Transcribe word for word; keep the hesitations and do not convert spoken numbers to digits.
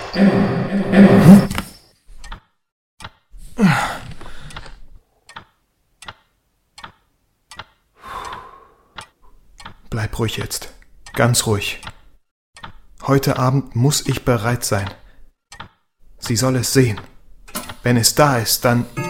Emma, Emma, Emma. Bleib ruhig jetzt. Ganz ruhig. Heute Abend muss ich bereit sein. Sie soll es sehen. Wenn es da ist, dann...